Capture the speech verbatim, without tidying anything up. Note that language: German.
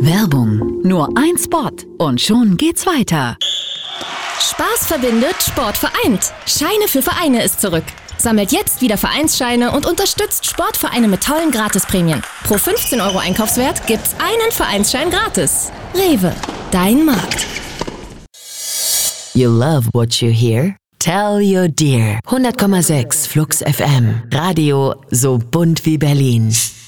Werbung. Nur ein Spot und schon geht's weiter. Spaß verbindet, Sport vereint. Scheine für Vereine ist zurück. Sammelt jetzt wieder Vereinsscheine und unterstützt Sportvereine mit tollen Gratisprämien. Pro fünfzehn Euro Einkaufswert gibt's einen Vereinsschein gratis. Rewe, dein Markt. You love what you hear? Tell your dear. hundert Komma sechs Flux F M. Radio so bunt wie Berlin.